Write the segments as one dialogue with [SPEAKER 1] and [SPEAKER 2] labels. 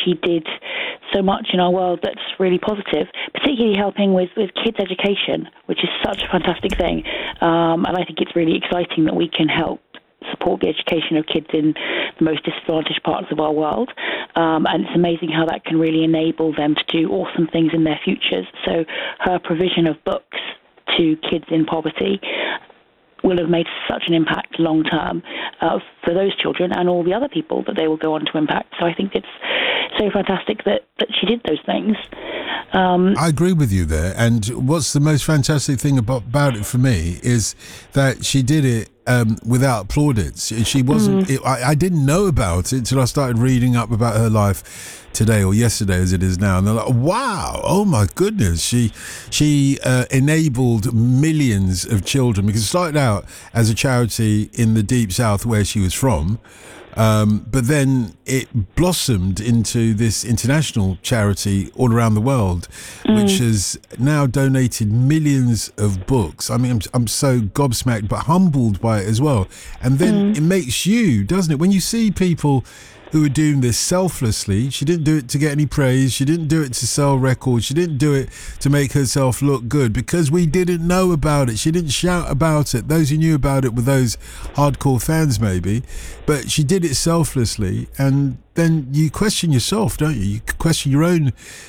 [SPEAKER 1] she did so much in our world that's really positive, particularly helping with kids' education, which is such a fantastic thing. And I think it's really exciting that we can help support the education of kids in the most disadvantaged parts of our world. And it's amazing how that can really enable them to do awesome things in their futures. So her provision of books to kids in poverty will have made such an impact long term for those children and all the other people that they will go on to impact. So I think it's so fantastic that she did those things.
[SPEAKER 2] I agree with you there. And what's the most fantastic thing about it for me is that she did it without plaudits. She wasn't. I didn't know about it until I started reading up about her life today or yesterday, as it is now, and they're like, "Wow! Oh my goodness!" She enabled millions of children, because it started out as a charity in the Deep South where she was from. But then it blossomed into this international charity all around the world, which has now donated millions of books. I mean, I'm so gobsmacked, but humbled by it as well. And then it makes you, doesn't it? When you see people who are doing this selflessly, she didn't do it to get any praise. She didn't do it to sell records. She didn't do it to make herself look good because we didn't know about it. She didn't shout about it. Those who knew about it were those hardcore fans maybe, but she did it selflessly. And then you question yourself, don't you? You question your own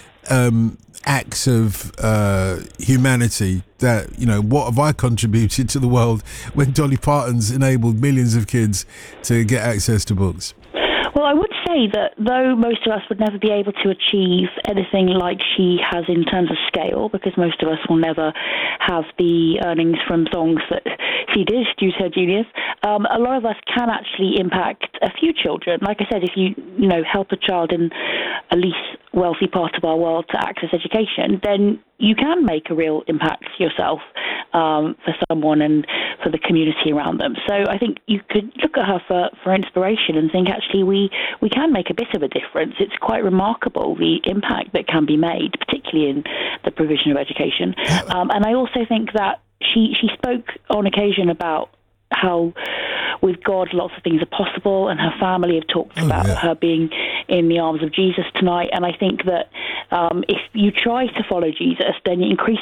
[SPEAKER 2] acts of humanity, that, you know, what have I contributed to the world when Dolly Parton's enabled millions of kids to get access to books?
[SPEAKER 1] Well, I would say that though most of us would never be able to achieve anything like she has in terms of scale, because most of us will never have the earnings from songs that she did due to her genius, a lot of us can actually impact a few children. Like I said, if you help a child in a least wealthy part of our world to access education, then you can make a real impact yourself for someone and for the community around them. So I think you could look at her for inspiration and think, actually, we can make a bit of a difference. It's quite remarkable, the impact that can be made, particularly in the provision of education. And I also think that she spoke on occasion about how with God lots of things are possible, and her family have talked about her being in the arms of Jesus tonight. And I think that if you try to follow Jesus, then increasingly